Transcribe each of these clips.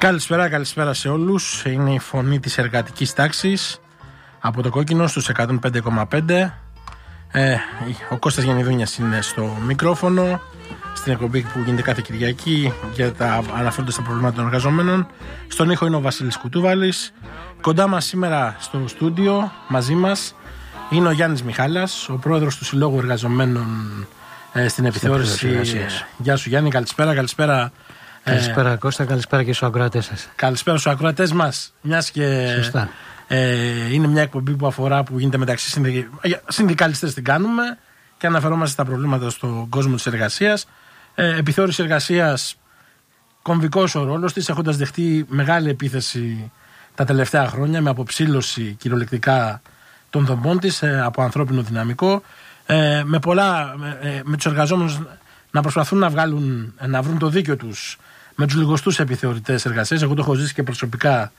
Καλησπέρα σε όλους. Είναι η φωνή της εργατικής τάξης από το Κόκκινο στους 105,5. Ο Κώστας Γιαννιδούνιας είναι στο μικρόφωνο, στην εκπομπή που γίνεται κάθε Κυριακή για αναφέροντας τα προβλήματα των εργαζομένων. Στον ήχο είναι ο Βασίλης Κουτούβαλης. Κοντά μας σήμερα στο στούντιο μαζί μας είναι ο Γιάννης Μιχάλας, ο πρόεδρος του Συλλόγου Εργαζομένων στην επιθεώρηση. Γεια σου Γιάννη, καλησπέρα. Καλησπέρα Κώστα, καλησπέρα και στους ακροατές σας. Καλησπέρα στους ακροατές μας. Μιας και σωστά. Είναι μια εκπομπή που γίνεται μεταξύ συνδικαλιστές, την κάνουμε και αναφερόμαστε στα προβλήματα στον κόσμο της εργασίας. Επιθεώρηση εργασίας, κομβικός ο ρόλος της, έχοντας δεχτεί μεγάλη επίθεση τα τελευταία χρόνια με αποψήλωση κυριολεκτικά των δομών της από ανθρώπινο δυναμικό, με τους εργαζόμενους να προσπαθούν να βρουν το δίκιο τους με τους λιγοστούς επιθεωρητές εργασίας. Εγώ το έχω ζήσει και προσωπικά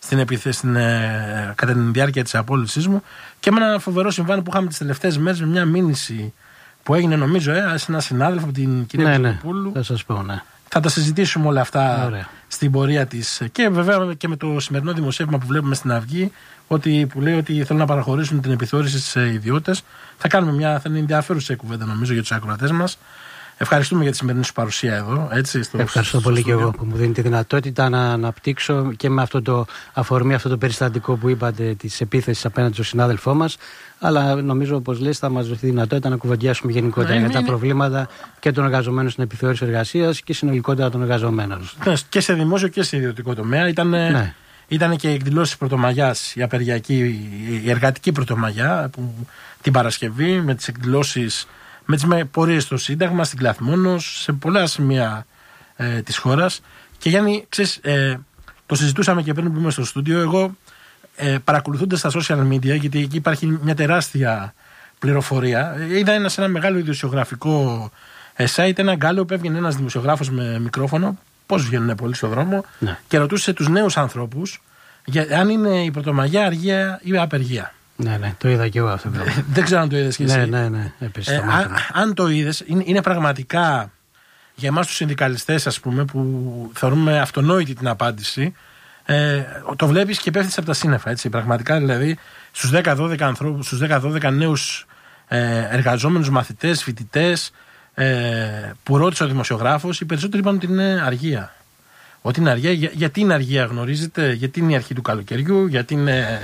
κατά την διάρκεια της απόλυσής μου, και με ένα φοβερό συμβάν που είχαμε τις τελευταίες μέρες με μια μήνυση που έγινε, νομίζω, σε ένα συνάδελφο από την κυρία Πουλού. Θα σας πω, ναι. Θα τα συζητήσουμε όλα αυτά. Ωραία. Στην πορεία της, και βέβαια και με το σημερινό δημοσίευμα που βλέπουμε στην Αυγή, που λέει ότι θέλουν να παραχωρήσουν την επιθεώρηση σε ιδιώτες. Θα είναι ενδιαφέρουσα κουβέντα, νομίζω, για τους ακροατές μας. Ευχαριστούμε για τη σημερινή σου παρουσία εδώ. Ευχαριστώ πολύ και εγώ που μου δίνει τη δυνατότητα να αναπτύξω και με αυτό το αφορμή, αυτό το περιστατικό που είπατε της επίθεσης απέναντι στον συνάδελφό μας. Αλλά νομίζω, όπως λες, θα μας δοθεί δυνατότητα να κουβεντιάσουμε γενικότερα για τα προβλήματα και των εργαζομένων στην επιθεώρηση εργασίας και συνολικότερα των εργαζομένων. Και σε δημόσιο και σε ιδιωτικό τομέα. Ήταν και εκδηλώσεις Πρωτομαγιάς, η εργατική Πρωτομαγιά, την Παρασκευή, με τις εκδηλώσεις, με τις πορείες στο Σύνταγμα, στην Κλαθμόνος, σε πολλά σημεία της χώρας. Και Γιάννη, ξέρεις, το συζητούσαμε και πριν που είμαι στο στούντιο. Εγώ, παρακολουθώντας τα social media, γιατί εκεί υπάρχει μια τεράστια πληροφορία, είδα σε ένα μεγάλο ειδησιογραφικό site ένα γκάλο που έβγαινε ένας δημοσιογράφος με μικρόφωνο, πώς βγαίνουν πολλοί στον δρόμο, και ρωτούσε τους νέους ανθρώπους αν είναι η Πρωτομαγιά αργία ή απεργία. Ναι, το είδα και εγώ αυτό. Δεν ξέρω αν το είδες και εσύ. Ναι. Αν το είδες, είναι πραγματικά για εμάς τους συνδικαλιστές, ας πούμε, που θεωρούμε αυτονόητη την απάντηση, το βλέπεις και πέφτεις από τα σύννεφα, έτσι. Πραγματικά, δηλαδή, στους 10-12 ανθρώπους, στους 10-12 νέους εργαζόμενους, μαθητές, φοιτητές, που ρώτησε ο δημοσιογράφος, οι περισσότεροι είπαν ότι είναι αργία. Ότι είναι αργία. Γιατί είναι αργία, γνωρίζετε? Γιατί είναι η αρχή του καλοκαιριού, γιατί είναι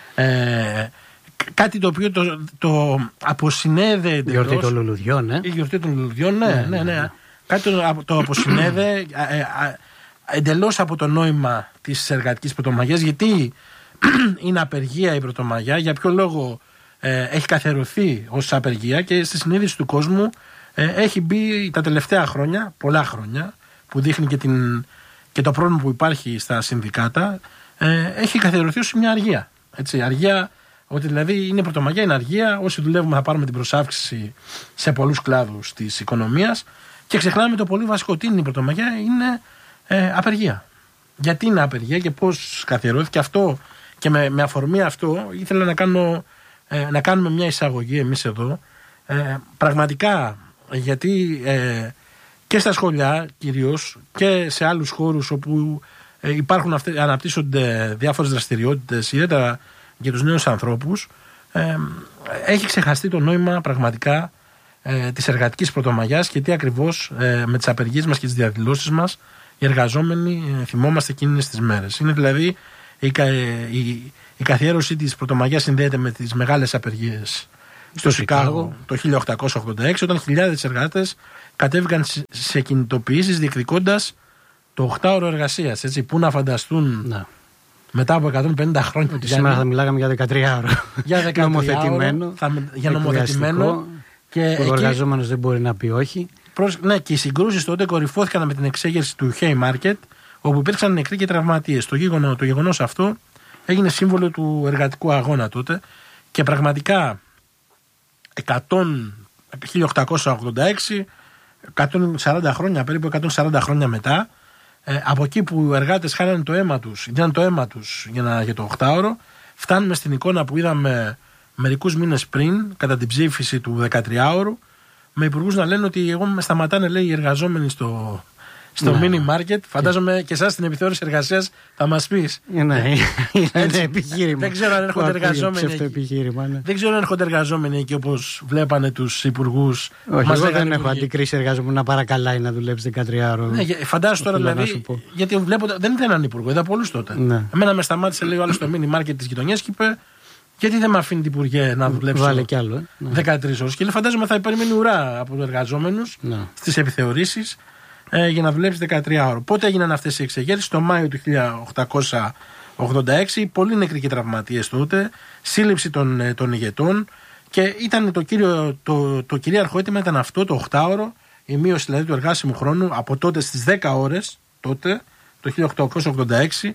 κάτι το οποίο το αποσυνέδε εντελώς. Η γιορτή των λουλουδιών, ναι. Η γιορτή των λουλουδιών, ναι. Κάτι το αποσυνέδε εντελώς από το νόημα της εργατικής Πρωτομαγιάς. Γιατί είναι απεργία η Πρωτομαγιά, για ποιο λόγο έχει καθιερωθεί ως απεργία, και στη συνείδηση του κόσμου έχει μπει τα τελευταία χρόνια, πολλά χρόνια, που δείχνει και το πρόβλημα που υπάρχει στα συνδικάτα, έχει καθιερωθεί ως μια αργία. Έτσι, αργία, ότι δηλαδή είναι Πρωτομαγιά, είναι αργία. Όσοι δουλεύουμε θα πάρουμε την προσάυξηση σε πολλούς κλάδους της οικονομίας, και ξεχνάμε το πολύ βασικό. Τι είναι η Πρωτομαγιά? Είναι απεργία. Γιατί είναι απεργία και πώς καθιερώθηκε αυτό, και με αφορμή αυτό ήθελα να κάνουμε μια εισαγωγή εμείς εδώ, πραγματικά, γιατί και στα σχολεία κυρίως και σε άλλους χώρους όπου αναπτύσσονται διάφορες δραστηριότητες, ιδιαίτερα για τους νέους ανθρώπους, έχει ξεχαστεί το νόημα πραγματικά της εργατικής Πρωτομαγιάς, και τι ακριβώς με τις απεργίες μας και τις διαδηλώσεις μας οι εργαζόμενοι θυμόμαστε εκείνες τις μέρες. Είναι δηλαδή η καθιέρωση της Πρωτομαγιάς συνδέεται με τις μεγάλες απεργίες στο Σικάγο το 1886, όταν χιλιάδες εργάτες κατέβηκαν σε κινητοποιήσεις διεκδικώντας το 8ωρο εργασίας. Έτσι, πού να φανταστούν μετά από 150 χρόνια. Ότι σήμερα θα μιλάγαμε για 13ωρο. Για 13ωρο. Νομοθετημένο. Για νομοθετημένο. Και ο εργαζόμενος δεν μπορεί να πει όχι. Ναι, και οι συγκρούσεις τότε κορυφώθηκαν με την εξέγερση του Haymarket, όπου υπήρξαν νεκροί και τραυματίες. Το γεγονός αυτό έγινε σύμβολο του εργατικού αγώνα τότε, και πραγματικά 1886, 140 χρόνια, περίπου 140 χρόνια μετά, από εκεί που οι εργάτες χάνανε το αίμα τους, δίναν το αίμα τους για το 8ωρο, φτάνουμε στην εικόνα που είδαμε μερικούς μήνες πριν, κατά την ψήφιση του 13ωρου, με υπουργούς να λένε ότι εγώ με σταματάνε, λέει, οι εργαζόμενοι στο mini market. Φαντάζομαι και εσάς στην επιθεώρηση εργασίας θα μας πεις. Ναι, είναι επιχείρημα. Δεν ξέρω αν έρχονται εργαζόμενοι. Δεν ξέρω αν έρχονται εργαζόμενοι εκεί όπως βλέπανε τους υπουργούς. Όχι, εγώ δεν έχω αντικρίσει εργαζόμενο να παρακαλάει να δουλέψει 13 ώρες. Ναι, φαντάζομαι τώρα δηλαδή. Γιατί βλέπω, δεν ήταν έναν υπουργό, είδα πολλούς τότε. Εμένα με σταμάτησε, λέει ο άλλος, στο mini market της γειτονιάς και είπε. Γιατί δεν με αφήνει την Υπουργέ να δουλέψω 13 ώρες. Και φαντάζομαι θα περιμένει ουρά από τους εργαζόμενους στις επιθεωρήσεις για να δουλέψει 13 ώρες. Πότε έγιναν αυτές οι εξεγέρσεις? Το Μάιο του 1886. Πολλοί νεκροί και τραυματίες τότε. Σύλληψη των ηγετών. Και ήταν το κυρίαρχο αίτημα ήταν αυτό, το 8ωρο, η μείωση δηλαδή του εργάσιμου χρόνου από τότε στις 10 ώρες, τότε, το 1886,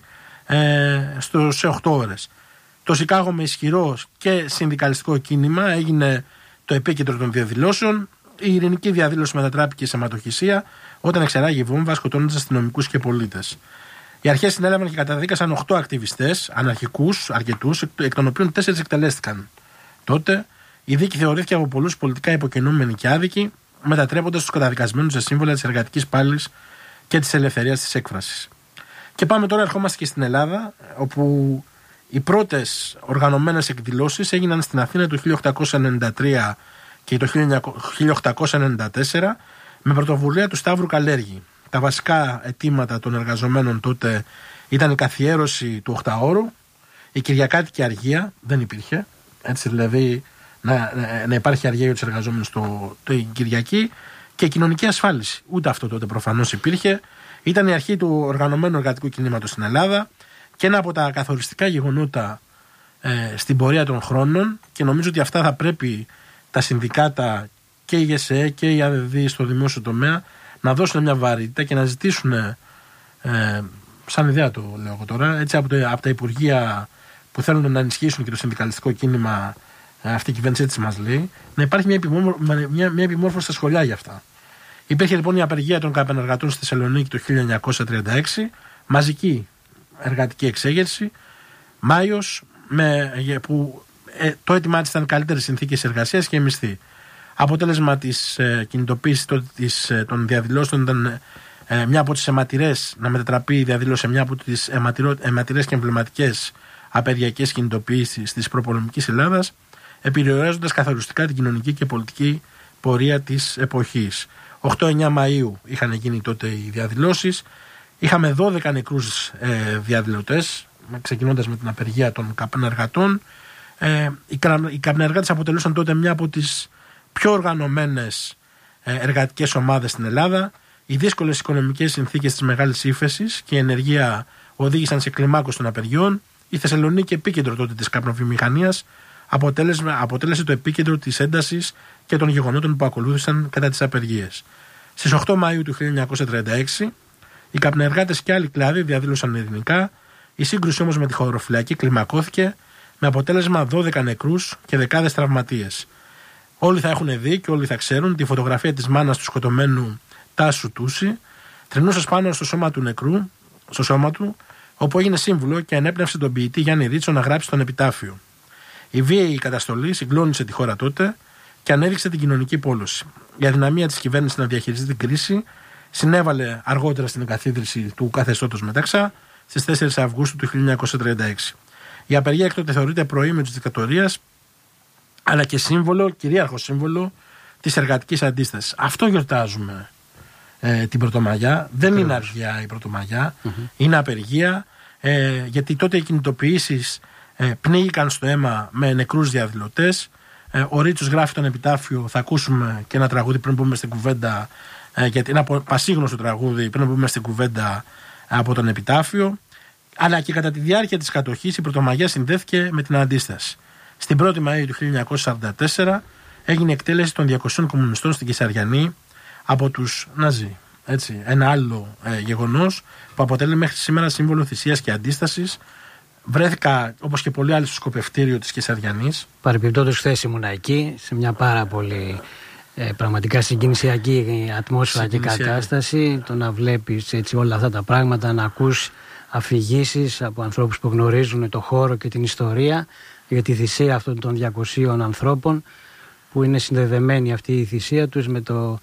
σε 8 ώρες. Το Σικάγο με ισχυρό και συνδικαλιστικό κίνημα έγινε το επίκεντρο των διαδηλώσεων. Η ειρηνική διαδήλωση μετατράπηκε σε αιματοχυσία όταν εξεράγει βόμβα σκοτώνοντας αστυνομικούς και πολίτες. Οι αρχές συνέλαβαν και καταδίκασαν 8 ακτιβιστές, αναρχικούς, αρκετούς, εκ των οποίων 4 εκτελέστηκαν. Τότε η δίκη θεωρήθηκε από πολλούς πολιτικά υποκινούμενη και άδικη, μετατρέποντας τους καταδικασμένους σε σύμβολα της εργατικής πάλης και της ελευθερίας της έκφρασης. Και πάμε τώρα, ερχόμαστε και στην Ελλάδα, όπου οι πρώτες οργανωμένες εκδηλώσεις έγιναν στην Αθήνα το 1893 και το 1894 με πρωτοβουλία του Σταύρου Καλέργη. Τα βασικά αιτήματα των εργαζομένων τότε ήταν η καθιέρωση του 8ωρου, η κυριακάτικη αργία, δεν υπήρχε, έτσι δηλαδή να υπάρχει αργία για τους εργαζόμενους την Κυριακή, και η κοινωνική ασφάλιση. Ούτε αυτό τότε προφανώς υπήρχε. Ήταν η αρχή του οργανωμένου εργατικού κινήματος στην Ελλάδα και ένα από τα καθοριστικά γεγονότα στην πορεία των χρόνων, και νομίζω ότι αυτά θα πρέπει τα συνδικάτα και η ΓΕΣΕ και η ΑΔΔ στο δημόσιο τομέα να δώσουν μια βαρύτητα και να ζητήσουν, σαν ιδέα το λέω εγώ τώρα, έτσι, από τα υπουργεία που θέλουν να ενισχύσουν και το συνδικαλιστικό κίνημα, αυτή η κυβέρνηση έτσι μας λέει, να υπάρχει μια επιμόρφωση στα σχολιά για αυτά. Υπήρχε λοιπόν η απεργία των καπενεργατών στη Θεσσαλονίκη το 1936, μαζική εργατική εξέγερση, Μάιος, που το αίτημά της ήταν καλύτερες συνθήκες εργασίας και μισθή. Αποτέλεσμα της κινητοποίησης των διαδηλώσεων ήταν μια από τις αιματηρές, να μετατραπεί η διαδήλωση σε μια από τις αιματηρές και εμβληματικές απεργιακές κινητοποίησεις της προπολεμικής Ελλάδας, επηρεάζοντας καθοριστικά την κοινωνική και πολιτική πορεία της εποχής. 8-9 Μαΐου είχαν γίνει τότε οι διαδηλώσεις. Είχαμε 12 νεκρούς διαδηλωτές, ξεκινώντας με την απεργία των καπνεργατών. Οι καπνεργάτες αποτελούσαν τότε μια από τις πιο οργανωμένες εργατικές ομάδες στην Ελλάδα. Οι δύσκολες οικονομικές συνθήκες της μεγάλης ύφεσης και η ενεργεία οδήγησαν σε κλιμάκωση των απεργιών. Η Θεσσαλονίκη, επίκεντρο τότε της καπνοβιομηχανίας, αποτέλεσε το επίκεντρο της έντασης και των γεγονότων που ακολούθησαν κατά τις απεργίες. Στις 8 Μαΐου του 1936, οι καπνεργάτες και άλλοι κλάδοι διαδήλωσαν ειρηνικά. Η σύγκρουση όμως με τη χωροφυλακή κλιμακώθηκε, με αποτέλεσμα 12 νεκρούς και δεκάδες τραυματίες. Όλοι θα έχουν δει και όλοι θα ξέρουν τη φωτογραφία της μάνας του σκοτωμένου Τάσου Τούση, τρινούσας πάνω στο σώμα του νεκρού, στο σώμα του, όπου έγινε σύμβουλο και ενέπνευσε τον ποιητή Γιάννη Ρίτσο να γράψει τον επιτάφιο. Η βίαιη καταστολή συγκλώνησε τη χώρα τότε και ανέδειξε την κοινωνική πόλωση. Η αδυναμία της κυβέρνησης να διαχειριστεί την κρίση συνέβαλε αργότερα στην εγκαθίδρυση του καθεστώτος Μεταξά στις 4 Αυγούστου του 1936. Η απεργία έκτοτε θεωρείται προήμιο της δικτατορίας, αλλά και σύμβολο, κυρίαρχο σύμβολο της εργατικής αντίστασης. Αυτό γιορτάζουμε την Πρωτομαγιά. Δεν είναι αργία η Πρωτομαγιά, είναι απεργία, γιατί τότε οι κινητοποιήσεις πνίγηκαν στο αίμα με νεκρούς διαδηλωτές. Ο Ρίτσος γράφει τον επιτάφιο, θα ακούσουμε και ένα τραγούδι πριν μπούμε στην κουβέντα, γιατί είναι πασίγνωστο τραγούδι πριν μπούμε στην κουβέντα από τον επιτάφιο. Αλλά και κατά τη διάρκεια της κατοχής η Πρωτομαγιά συνδέθηκε με την αντίσταση. Στην 1η Μαΐου του 1944 έγινε εκτέλεση των 200 κομμουνιστών στην Κεσαριανή από τους Ναζί. Έτσι, ένα άλλο γεγονός που αποτελεί μέχρι σήμερα σύμβολο θυσίας και αντίστασης. Βρέθηκα, όπως και πολλοί άλλοι, στο σκοπευτήριο της Κεσαριανής. Παρεμπιπτόντως, χθες ήμουνα εκεί, σε μια πάρα πολύ πραγματικά συγκινησιακή ατμόσφαιρα και κατάσταση. Το να βλέπεις έτσι όλα αυτά τα πράγματα, να ακούς αφηγήσεις από ανθρώπους που γνωρίζουν το χώρο και την ιστορία για τη θυσία αυτών των 200 ανθρώπων, που είναι συνδεδεμένη αυτή η θυσία τους με το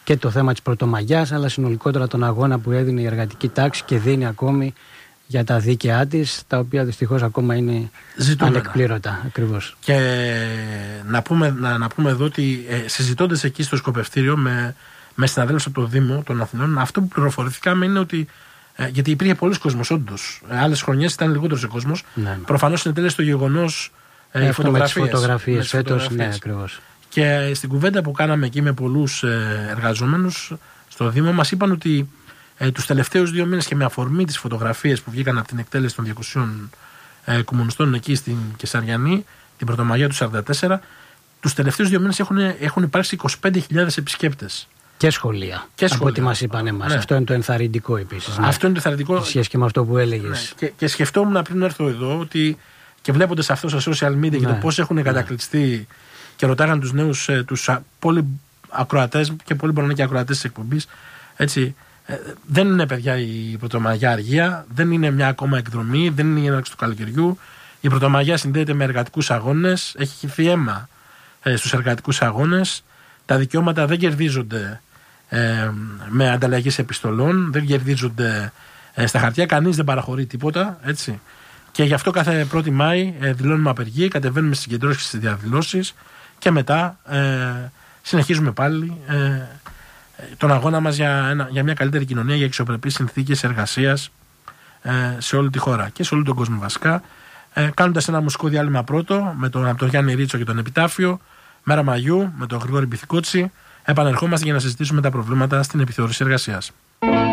και το θέμα της Πρωτομαγιάς, αλλά συνολικότερα τον αγώνα που έδινε η εργατική τάξη και δίνει ακόμη για τα δίκαιά της, τα οποία δυστυχώς ακόμα είναι ανεκπλήρωτα. Ακριβώς. Και να πούμε εδώ ότι συζητώντας εκεί στο σκοπευτήριο με συναδέλφους από το Δήμο των Αθηνών, αυτό που πληροφορηθήκαμε είναι ότι. Γιατί υπήρχε πολλοί κόσμος, όντως. Άλλες χρονιές ήταν λιγότερος ο κόσμος. Ναι. Προφανώς συνετέλεσε το γεγονός οι φωτογραφίες φέτος. Ναι, ακριβώς. Και στην κουβέντα που κάναμε εκεί με πολλούς εργαζόμενους στο Δήμο, μας είπαν ότι τους τελευταίους 2 μήνες και με αφορμή τις φωτογραφίες που βγήκαν από την εκτέλεση των 200 κομμουνιστών εκεί στην Κεσαριανή, την Πρωτομαγιά του 1944, τους τελευταίους 2 μήνες έχουν υπάρξει 25.000 επισκέπτες. Και σχολεία. Από ό,τι μας είπαν εμάς. Ναι. Αυτό είναι το ενθαρρυντικό επίσης. Ναι. Αυτό είναι το ενθαρρυντικό. Σχέση και με αυτό που έλεγες. Ναι. Και σκεφτόμουν πριν έρθω εδώ ότι και βλέποντας αυτό στα social media και το πώς έχουν κατακλειστεί και ρωτάγαν τους νέους, τους πολύ ακροατές και πολύ μπορεί να είναι και ακροατές της εκπομπής. Έτσι, δεν είναι παιδιά η Πρωτομαγιά αργία, δεν είναι μια ακόμα εκδρομή, δεν είναι η έναρξη του καλοκαιριού. Η Πρωτομαγιά συνδέεται με εργατικούς αγώνες, έχει χυθεί αίμα στους εργατικούς αγώνες. Τα δικαιώματα δεν κερδίζονται με ανταλλαγές επιστολών, δεν κερδίζονται στα χαρτιά, κανείς δεν παραχωρεί τίποτα, έτσι. Και γι' αυτό κάθε 1η Μάη δηλώνουμε απεργία, κατεβαίνουμε στις συγκεντρώσεις και στις διαδηλώσεις και μετά συνεχίζουμε πάλι τον αγώνα μας για μια καλύτερη κοινωνία, για αξιοπρεπείς συνθήκες εργασίας σε όλη τη χώρα και σε όλο τον κόσμο βασικά. Κάνοντας ένα μουσικό διάλειμμα πρώτο από τον Γιάννη Ρίτσο και τον Επιτάφιο, Μέρα Μαγιού με τον Γρηγόρη Μπιθικότσι, επανερχόμαστε για να συζητήσουμε τα προβλήματα στην επιθεώρηση εργασίας.